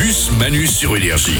bus Manu sur Énergie.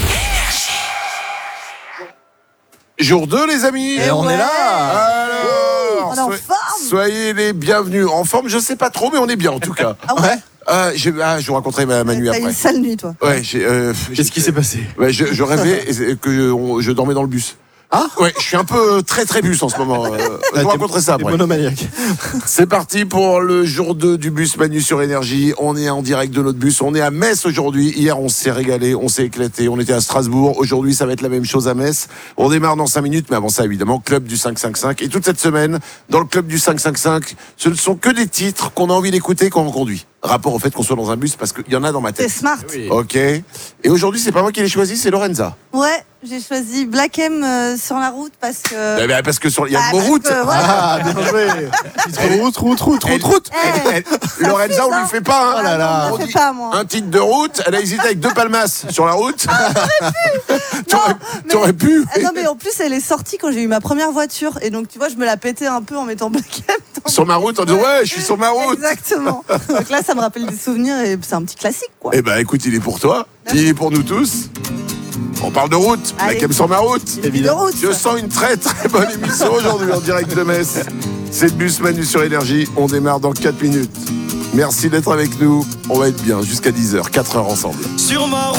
Jour 2 les amis. Et on est là. Alors, On est en forme. soyez les bienvenus. En forme, je sais pas trop, mais on est bien en tout cas. Ah ouais. Je vous raconterai Manu T'as après. une sale nuit, toi. Ouais, Qu'est-ce qui s'est passé? Ouais, je rêvais que je dormais dans le bus. Ah Ouais, je suis un peu très bus en ce moment. Je vous raconterai ça T'es après. monomaniaque. C'est parti pour le jour 2 du bus Manu sur Énergie. On est en direct de notre bus. On est à Metz aujourd'hui. Hier, on s'est régalé, on s'est éclaté. On était à Strasbourg. Aujourd'hui, ça va être la même chose à Metz. On démarre dans 5 minutes, mais avant ça, évidemment, club du 555. Et toute cette semaine, dans le club du 555, ce ne sont que des titres qu'on a envie d'écouter quand on conduit. Rapport au fait qu'on soit dans un bus, parce qu'il y en a dans ma T'es tête. smart. Oui. Ok. Et aujourd'hui, c'est pas moi qui l'ai choisi, c'est Lorenza. Ouais, j'ai choisi Black M sur la route parce que. Eh ben, parce que il y a le mot parce route. que, voilà. Ah, bien joué. Route. Lorenza, on lui fait pas. Hein. Oh là là. Je On fais dit pas, moi. un titre de route. Elle a hésité avec 2 palmas sur la route. T'aurais pu. Ah non, mais en plus, elle est sortie quand j'ai eu ma première voiture. Et donc, tu vois, je me la pétais un peu en mettant Black M. Sur ma route, en disant ouais, je suis sur ma route. Exactement. Donc là, ça me rappelle des souvenirs et c'est un petit classique, quoi. Eh ben, écoute, il est pour toi. Il est pour nous tous. On parle de route. Allez. Black M sur ma route. Vie de route. Je sens une très bonne émission aujourd'hui en direct de Metz. C'est le bus Manu sur Énergie. On démarre dans 4 minutes. Merci d'être avec nous. On va être bien jusqu'à 10h, 4 heures ensemble. Sur ma route.